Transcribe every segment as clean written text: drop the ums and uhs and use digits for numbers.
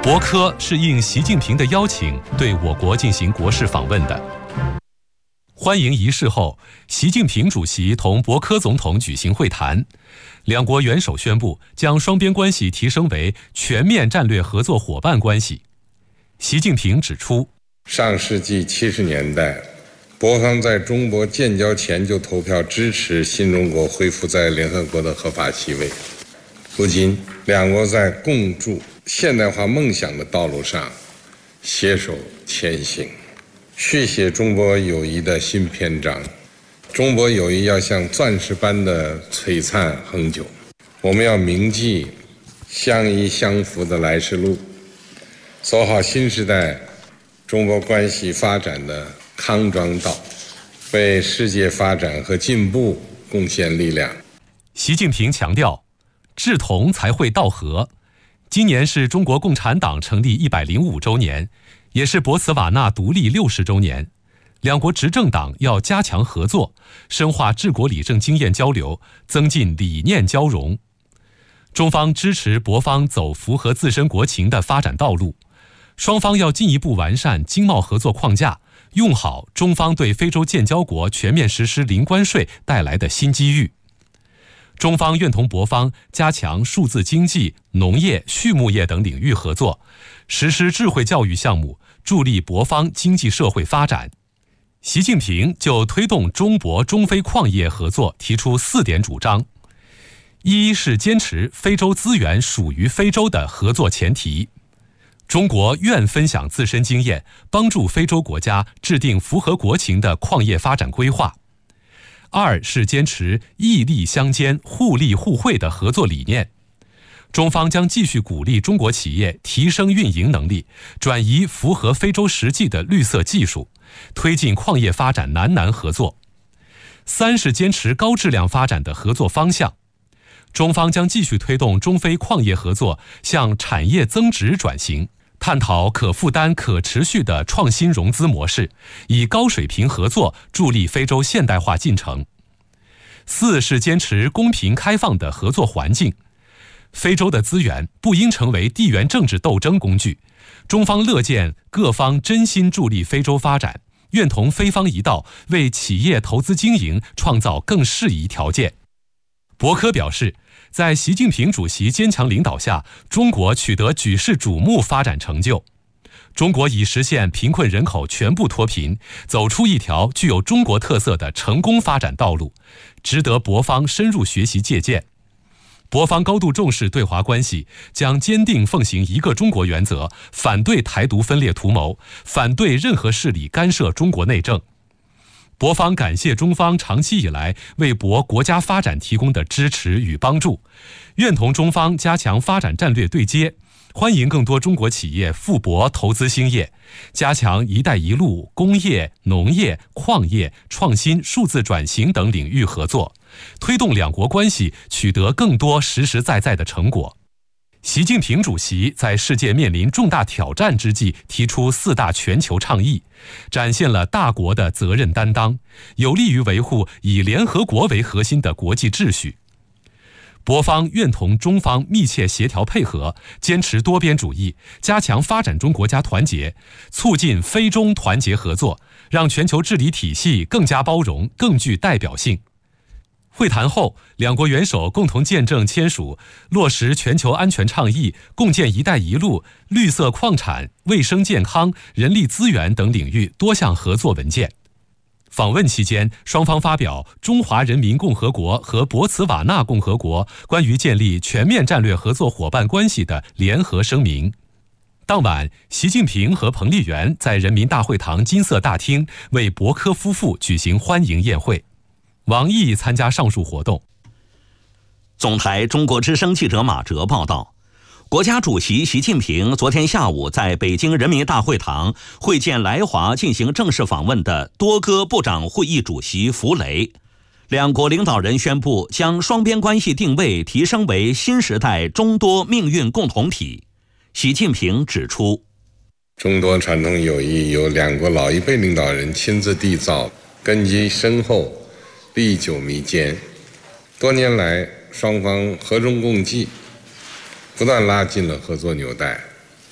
博科是应习近平的邀请对我国进行国事访问的。欢迎仪式后，习近平主席同博科总统举行会谈，两国元首宣布将双边关系提升为全面战略合作伙伴关系。习近平指出， 上世纪70年代，博方在中博建交前就投票支持新中国恢复在联合国的合法席位。如今，两国在共筑现代化梦想的道路上携手前行，续写中博友谊的新篇章。中博友谊要像钻石般的璀璨恒久，我们要铭记相依相扶的来时路，走好新时代中国关系发展的康庄道，为世界发展和进步贡献力量。 习近平强调，志同才会道合。今年是中国共产党成立105周年，也是博茨瓦纳独立60周年。两国执政党要加强合作，深化治国理政经验交流，增进理念交融。中方支持博方走符合自身国情的发展道路，双方要进一步完善经贸合作框架，用好中方对非洲建交国全面实施零关税带来的新机遇。中方愿同博方加强数字经济、农业、畜牧业等领域合作，实施智慧教育项目，助力博方经济社会发展。习近平就推动中博中非矿业合作提出4点主张：一是坚持非洲资源属于非洲的合作前提，中国愿分享自身经验，帮助非洲国家制定符合国情的矿业发展规划。2是坚持义利相兼、互利互惠的合作理念。中方将继续鼓励中国企业提升运营能力，转移符合非洲实际的绿色技术，推进矿业发展南合作。3是坚持高质量发展的合作方向。中方将继续推动中非矿业合作向产业增值转型，探讨可负担、可持续的创新融资模式，以高水平合作助力非洲现代化进程。4是坚持公平开放的合作环境。非洲的资源不应成为地缘政治斗争工具，中方乐见各方真心助力非洲发展，愿同非方一道为企业投资经营创造更适宜条件。博科表示，在习近平主席坚强领导下，中国取得举世瞩目发展成就。中国已实现贫困人口全部脱贫，走出一条具有中国特色的成功发展道路，值得博方深入学习借鉴。博方高度重视对华关系，将坚定奉行一个中国原则，反对台独分裂图谋，反对任何势力干涉中国内政。博方感谢中方长期以来为博国家发展提供的支持与帮助，愿同中方加强发展战略对接，欢迎更多中国企业赴博投资兴业，加强“一带一路”工业、农业、矿业、创新、数字转型等领域合作，推动两国关系取得更多实实在在的成果。习近平主席在世界面临重大挑战之际提出4大全球倡议，展现了大国的责任担当，有利于维护以联合国为核心的国际秩序。博方愿同中方密切协调配合，坚持多边主义，加强发展中国家团结，促进非中团结合作，让全球治理体系更加包容、更具代表性。会谈后，两国元首共同见证签署落实全球安全倡议、共建“一带一路”、绿色矿产、卫生健康、人力资源等领域多项合作文件。访问期间，双方发表中华人民共和国和博茨瓦纳共和国关于建立全面战略合作伙伴关系的联合声明。当晚，习近平和彭丽媛在人民大会堂金色大厅为博科夫妇举行欢迎宴会。王毅参加上述活动。 总台中国之声记者马哲报道，国家主席习近平昨天下午在北京人民大会堂会见来华进行正式访问的多哥部长会议主席弗雷。两国领导人宣布将双边关系定位提升为新时代中多命运共同体。习近平指出， 中多传统友谊由两国老一辈领导人亲自缔造，根基深厚，历久弥坚。多年来，双方和衷共济，不断拉近了合作纽带。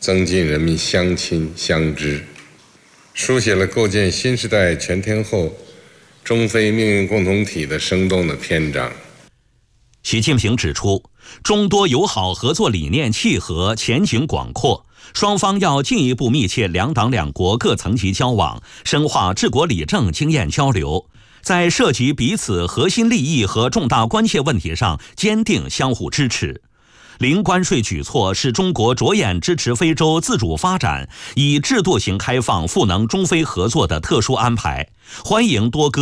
增进人民相亲相知，书写了构建新时代全天候中非命运共同体的生动的篇章。 习近平指出，中多友好合作理念契合，前景广阔，双方要进一步密切两党两国各层级交往，深化治国理政经验交流，在涉及彼此核心利益和重大关切问题上坚定相互支持。零关税举措是中国着眼支持非洲自主发展、以制度型开放赋能中非合作的特殊安排，欢迎多个